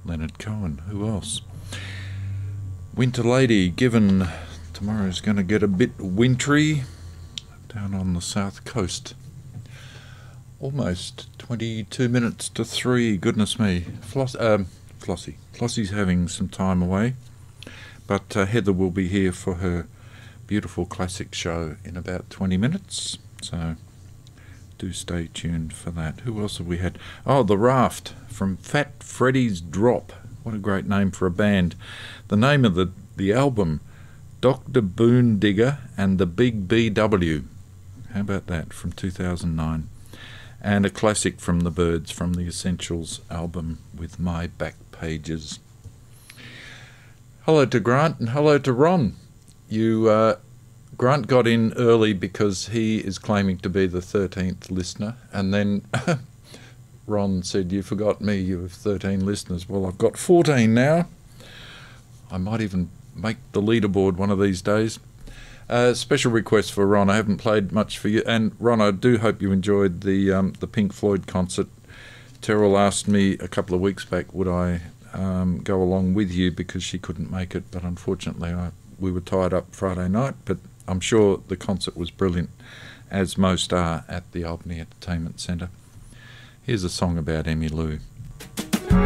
Leonard Cohen. Who else? Winter Lady, given tomorrow's going to get a bit wintry down on the south coast. Almost 22 minutes to 3. Goodness me. Flossie. Flossie's having some time away, but Heather will be here for her beautiful classic show in about 20 minutes, so do stay tuned for that. Who else have we had? Oh, The Raft from Fat Freddy's Drop. What a great name for a band. The name of the album, Dr. Boone Digger and the Big BW. How about that, from 2009? And a classic from the Byrds from the Essentials album with My Back Pages. Hello to Grant and hello to Ron. Grant got in early because he is claiming to be the 13th listener, and then Ron said, "You forgot me, you have 13 listeners." Well, I've got 14 now. I might even make the leaderboard one of these days. Special request for Ron. I haven't played much for you. And Ron, I do hope you enjoyed the Pink Floyd concert. Terrell asked me a couple of weeks back would I go along with you because she couldn't make it, but unfortunately we were tied up Friday night. But I'm sure the concert was brilliant, as most are at the Albany Entertainment Centre. Here's a song about Emmylou.